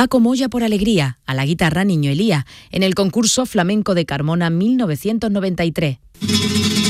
Paco Moya por Alegría, a la guitarra Niño Elía, en el concurso Flamenco de Carmona 1993.